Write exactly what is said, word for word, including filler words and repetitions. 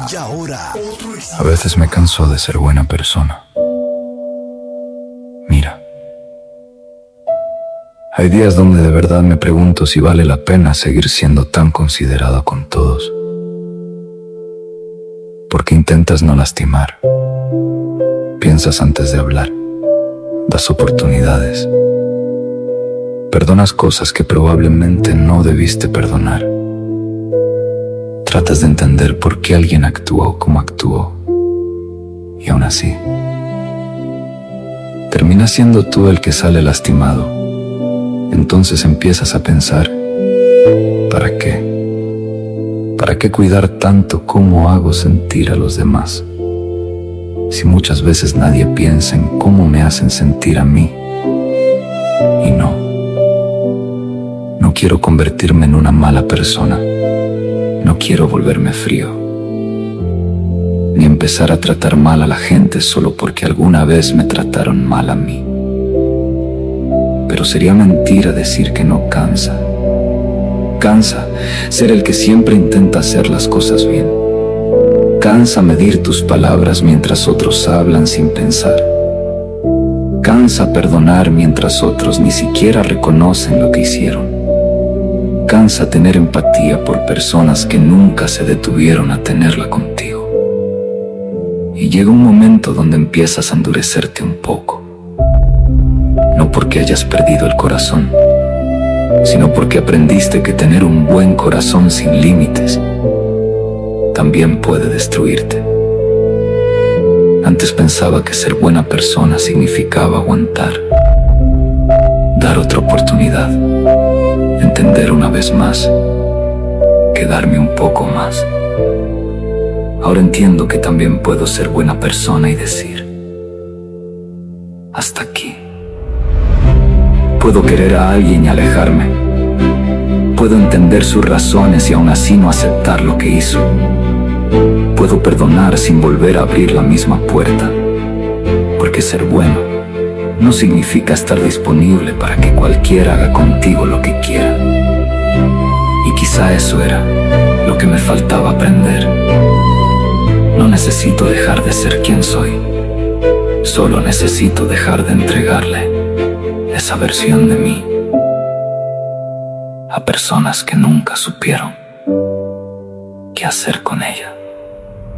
Y ahora, otro A veces me canso de ser buena persona. Mira, hay días donde de verdad me pregunto si vale la pena seguir siendo tan considerado con todos. Porque intentas no lastimar. Piensas antes de hablar. Das oportunidades. Perdonas cosas que probablemente no debiste perdonar. Tratas de entender por qué alguien actuó como actuó. Y aún así, terminas siendo tú el que sale lastimado. Entonces empiezas a pensar, ¿para qué? ¿Para qué cuidar tanto cómo hago sentir a los demás? Si muchas veces nadie piensa en cómo me hacen sentir a mí. Y no, no quiero convertirme en una mala persona. No quiero volverme frío, ni empezar a tratar mal a la gente solo porque alguna vez me trataron mal a mí. Pero sería mentira decir que no cansa. Cansa ser el que siempre intenta hacer las cosas bien. Cansa medir tus palabras mientras otros hablan sin pensar. Cansa perdonar mientras otros ni siquiera reconocen lo que hicieron. Cansa tener empatía por personas que nunca se detuvieron a tenerla contigo. Y llega un momento donde empiezas a endurecerte un poco. No porque hayas perdido el corazón, sino porque aprendiste que tener un buen corazón sin límites también puede destruirte. Antes pensaba que ser buena persona significaba aguantar, dar otra oportunidad, entender una vez más, quedarme un poco más. Ahora entiendo que también puedo ser buena persona y decir, hasta aquí. Puedo querer a alguien y alejarme. Puedo entender sus razones y aún así no aceptar lo que hizo. Puedo perdonar sin volver a abrir la misma puerta. Porque ser bueno no significa estar disponible para que cualquiera haga contigo lo que quiera. Y quizá eso era lo que me faltaba aprender. No necesito dejar de ser quien soy. Solo necesito dejar de entregarle esa versión de mí a personas que nunca supieron qué hacer con ella.